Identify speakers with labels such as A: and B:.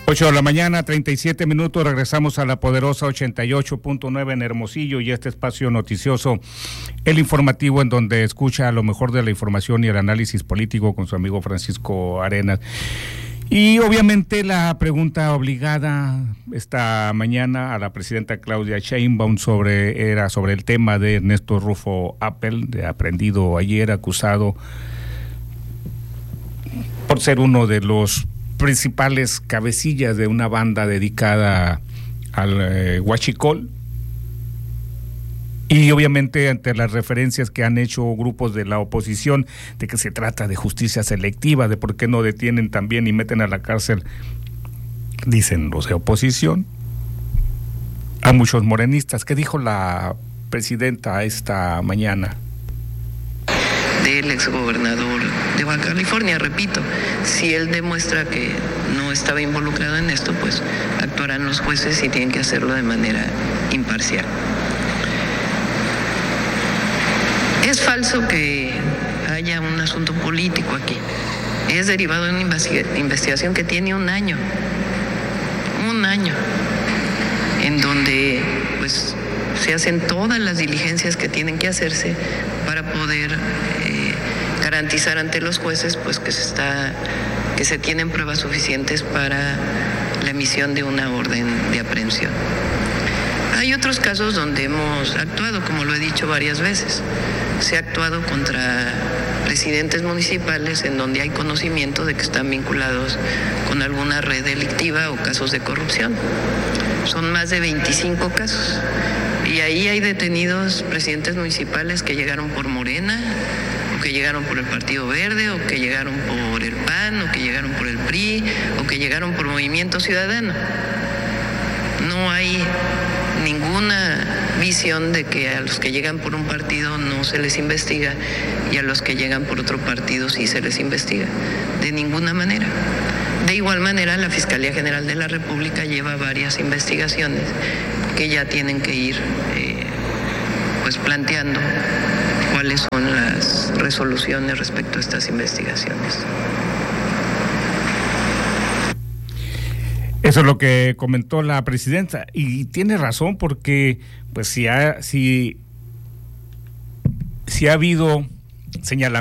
A: 8 de la mañana, 37 minutos, regresamos a la poderosa 88.9 en Hermosillo y este espacio noticioso, el informativo en donde escucha lo mejor de la información y el análisis político con su amigo Francisco Arenas. Y obviamente la pregunta obligada esta mañana a la presidenta Claudia Sheinbaum era sobre el tema de Ernesto Rufo Appel, de aprendido ayer, acusado por ser uno de los principales cabecillas de una banda dedicada al huachicol, y obviamente ante las referencias que han hecho grupos de la oposición de que se trata de justicia selectiva, de por qué no detienen también y meten a la cárcel, dicen los de oposición, a muchos morenistas. ¿Qué dijo la presidenta esta mañana?
B: Del exgobernador de Baja California, repito, si él demuestra que no estaba involucrado en esto, pues actuarán los jueces y tienen que hacerlo de manera imparcial. Es falso que haya un asunto político aquí. Es derivado de una investigación que tiene un año, en donde pues se hacen todas las diligencias que tienen que hacerse para poder garantizar ante los jueces pues que se tienen pruebas suficientes para la emisión de una orden de aprehensión. Hay otros casos donde hemos actuado, como lo he dicho varias veces. Se ha actuado contra presidentes municipales en donde hay conocimiento de que están vinculados con alguna red delictiva o casos de corrupción. Son más de 25 casos. Y ahí hay detenidos presidentes municipales que llegaron por Morena, o que llegaron por el Partido Verde, o que llegaron por el PAN, o que llegaron por el PRI, o que llegaron por Movimiento Ciudadano. No hay ninguna visión de que a los que llegan por un partido no se les investiga y a los que llegan por otro partido sí se les investiga. De ninguna manera. De igual manera, la Fiscalía General de la República lleva varias investigaciones que ya tienen que ir pues planteando cuáles son las resoluciones respecto a estas investigaciones.
A: Eso es lo que comentó la presidenta y tiene razón, porque pues si ha habido señalamientos